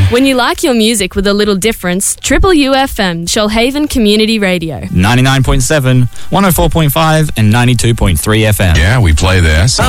When you like your music with a little difference, Triple UFM, Shoalhaven Community Radio. 99.7, 104.5 and 92.3 FM. Yeah, we play this.